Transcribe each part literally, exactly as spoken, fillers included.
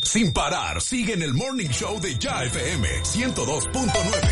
Sin parar, sigue en el Morning Show de Ya F M ciento dos punto nueve.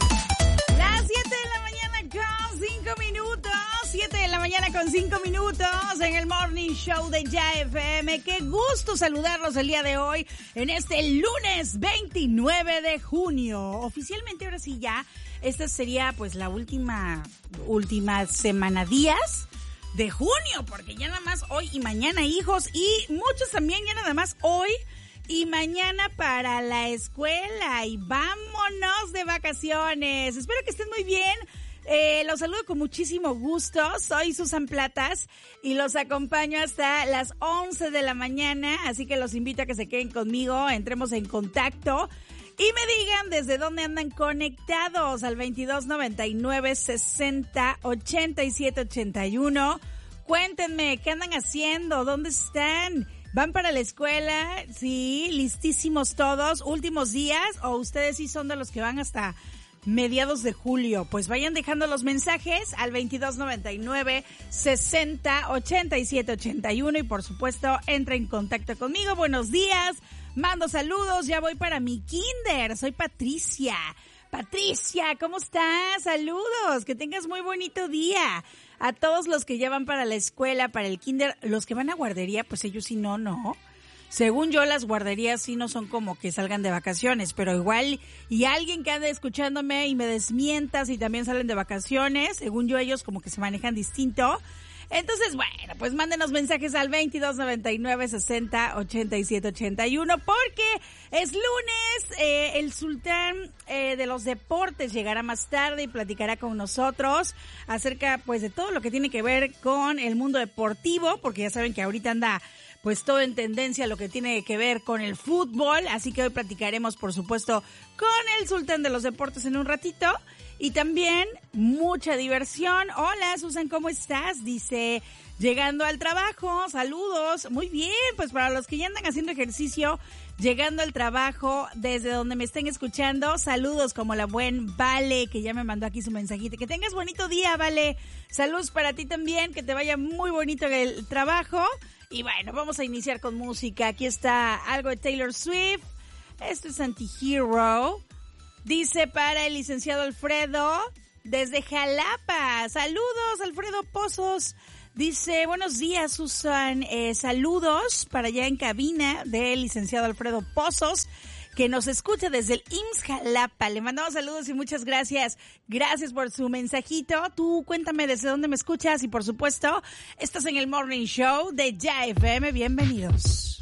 Las siete de la mañana con cinco minutos. siete de la mañana con cinco minutos en el Morning Show de Ya F M. Qué gusto saludarlos el día de hoy en este lunes veintinueve de junio. Oficialmente ahora sí ya, esta sería pues la última, última semana días de junio, porque ya nada más hoy y mañana, hijos, y muchos también ya nada más hoy y mañana para la escuela, y vámonos de vacaciones. Espero que estén muy bien. Eh, los saludo con muchísimo gusto. Soy Susan Platas y los acompaño hasta las once de la mañana, así que los invito a que se queden conmigo, entremos en contacto y me digan desde dónde andan conectados al veintidós noventa y nueve sesenta ochenta y siete ochenta y uno. Cuéntenme, ¿qué andan haciendo? ¿Dónde están? ¿Van para la escuela? Sí, listísimos todos. ¿Últimos días? ¿O ustedes sí son de los que van hasta mediados de julio? Pues vayan dejando los mensajes al veintidós noventa y nueve sesenta ochenta y siete ochenta y uno y por supuesto entra en contacto conmigo. Buenos días, mando saludos, ya voy para mi kinder. Soy Patricia. Patricia, ¿cómo estás? Saludos, que tengas muy bonito día. A todos los que ya van para la escuela, para el kinder, los que van a guardería, pues ellos sí no, no. Según yo, las guarderías sí no son como que salgan de vacaciones, pero igual, y alguien que ande escuchándome y me desmienta si también salen de vacaciones, según yo ellos como que se manejan distinto. Entonces, bueno, pues mándenos mensajes al veintidós noventa y nueve sesenta ochenta y siete ochenta y uno porque es lunes, eh, el sultán eh, de los deportes llegará más tarde y platicará con nosotros acerca pues de todo lo que tiene que ver con el mundo deportivo, porque ya saben que ahorita anda pues todo en tendencia lo que tiene que ver con el fútbol, así que hoy platicaremos por supuesto con el sultán de los deportes en un ratito. Y también mucha diversión. Hola, Susan, ¿cómo estás? Dice, llegando al trabajo, saludos. Muy bien, pues para los que ya andan haciendo ejercicio, llegando al trabajo, desde donde me estén escuchando, saludos como la buen Vale, que ya me mandó aquí su mensajito. Que tengas bonito día, Vale. Saludos para ti también, que te vaya muy bonito el trabajo. Y bueno, vamos a iniciar con música. Aquí está algo de Taylor Swift. Esto es Antihero. Dice para el licenciado Alfredo, desde Jalapa. Saludos, Alfredo Pozos. Dice, buenos días, Susan. Eh, saludos para allá en cabina del licenciado Alfredo Pozos, que nos escucha desde el I M S S Jalapa. Le mandamos saludos y muchas gracias. Gracias por su mensajito. Tú cuéntame desde dónde me escuchas y por supuesto, estás en el Morning Show de Ya F M. Bienvenidos.